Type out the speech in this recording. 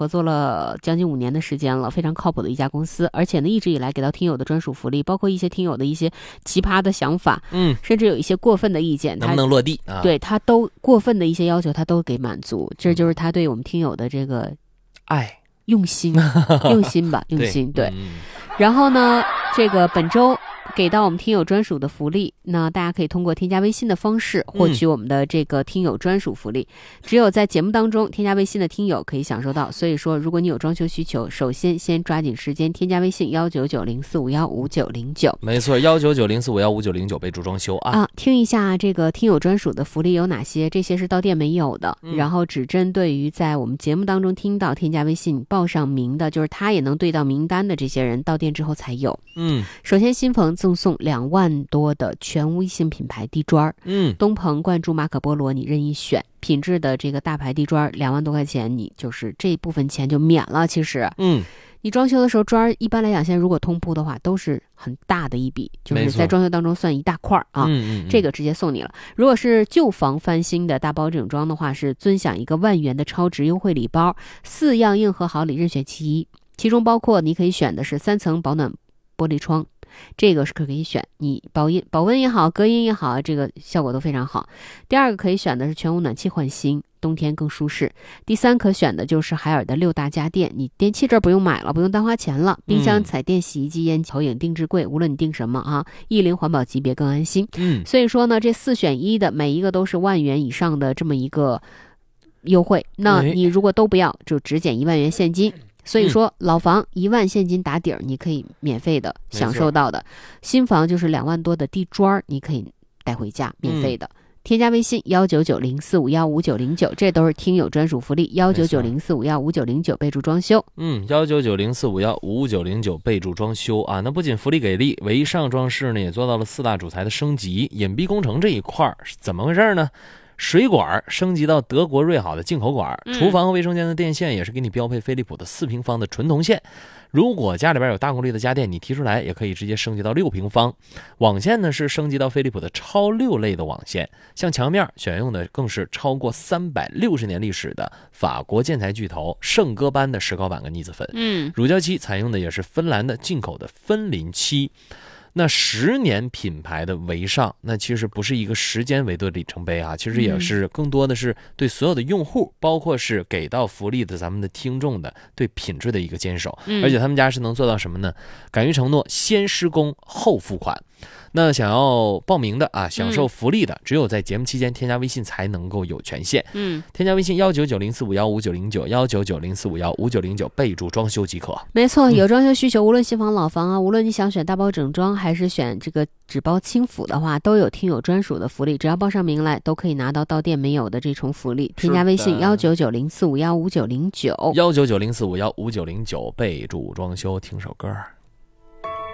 合作了将近5年的时间了，非常靠谱的一家公司，而且呢一直以来给到听友的专属福利，包括一些听友的一些奇葩的想法，甚至有一些过分的意见， 能不能落地啊？ 对，他都过分的一些要求他都给满足，这就是他对我们听友的这个爱用心用心吧，用心。对，然后呢这个本周给到我们听友专属的福利，那大家可以通过添加微信的方式获取我们的这个听友专属福利，只有在节目当中添加微信的听友可以享受到。所以说如果你有装修需求，首先抓紧时间添加微信199045159909。 没错，199045159909备注装修啊。 听一下这个听友专属的福利有哪些，这些是到店没有的，然后只针对于在我们节目当中听到添加微信报上名的，就是他也能对到名单的这些人，到店之后才有。首先新逢赠送2万多的全微信品牌地砖，东鹏、冠珠、马可波罗你任意选，品质的这个大牌地砖2万多块钱，你就是这部分钱就免了。其实你装修的时候砖一般来讲现在如果通铺的话都是很大的一笔，就是在装修当中算一大块啊，这个直接送你了。如果是旧房翻新的大包整装的话，是尊享1个万元的超值优惠礼包，4样硬核好礼任选其一，其中包括你可以选的是3层保暖玻璃窗，这个是可以选，你保温也好，隔音也好，这个效果都非常好。第二个可以选的是全屋暖气换新，冬天更舒适。第3可选的就是海尔的6大家电，你电器这不用买了，不用单花钱了，冰箱、彩电、洗衣机、烟投影、定制柜，无论你定什么啊，10环保级别更安心。所以说呢，这4选1的每一个都是万元以上的这么一个优惠，那你如果都不要，就只减1万元现金。所以说老房1万现金打底儿，你可以免费的享受到的，新房就是2万多的地砖，你可以带回家免费的。添加微信199045159909，这都是听友专属福利，199045159909备注装修。 199045159909备注装修啊。那不仅福利给力，唯上装饰呢也做到了4大主材的升级。隐蔽工程这一块是怎么回事呢？水管升级到德国瑞好的进口管，厨房和卫生间的电线也是给你标配飞利浦的4平方的纯铜线。如果家里边有大功率的家电，你提出来也可以直接升级到6平方。网线呢是升级到飞利浦的超6类的网线，像墙面选用的更是超过360年历史的法国建材巨头圣歌班的石膏板跟腻子粉。乳胶漆采用的也是芬兰的进口的芬林漆。那10年品牌的为上，那其实不是一个时间维度的里程碑啊，其实也是更多的是对所有的用户，包括是给到福利的咱们的听众的对品质的一个坚守。而且他们家是能做到什么呢？敢于承诺先施工后付款。那想要报名的啊，享受福利的，只有在节目期间添加微信才能够有权限。添加微信199045159909，199045159909，备注装修即可。 没错，有装修需求，无论新房老房啊，无论你想选大包整装还是选这个只包轻辅的话，都有听友专属的福利，只要报上名来都可以拿到店没有的这重福利。添加微信199045159909，199045159909， 备注装修。听首歌。